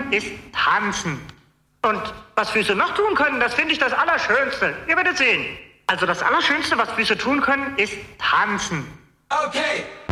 können, ist tanzen. Und was Füße noch tun können, das finde ich das Allerschönste. Ihr werdet sehen. Also das Allerschönste, was Füße tun können, ist tanzen. Okay.